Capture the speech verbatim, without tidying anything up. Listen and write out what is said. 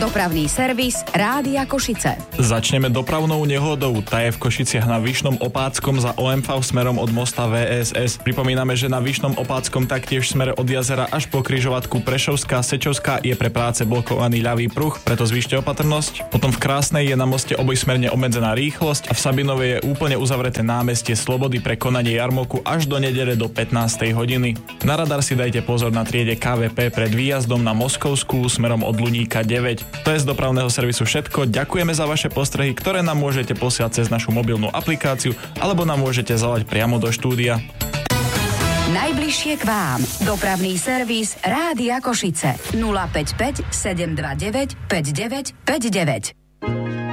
Dopravný servis Rádia Košice. Začneme dopravnou nehodou. Tá je v Košiciach na Vyšnom Opáckom za ó em vé smerom od mosta vé es es. Pripomíname, že na Vyšnom Opáckom taktiež v smere od jazera až po križovatku Prešovská Sečovská je pre práce blokovaný ľavý pruh, preto zvýšte opatrnosť. Potom v Krásnej je na moste obojsmerne obmedzená rýchlosť a v Sabinovej je úplne uzavreté námestie Slobody pre konanie jarmoku až do nedele do pätnástej hodiny. Na radar si dajte pozor na triede ká vé pé pred výjazdom na Moskovskú smerom od Luníka deväť. To je z dopravného servisu všetko. Ďakujeme za vaše postrehy, ktoré nám môžete posielať cez našu mobilnú aplikáciu alebo nám môžete zavolať priamo do štúdia. Najbližšie k vám. Dopravný servis Rádia Košice. nula päť päť sedem dva deväť päť deväť päť deväť.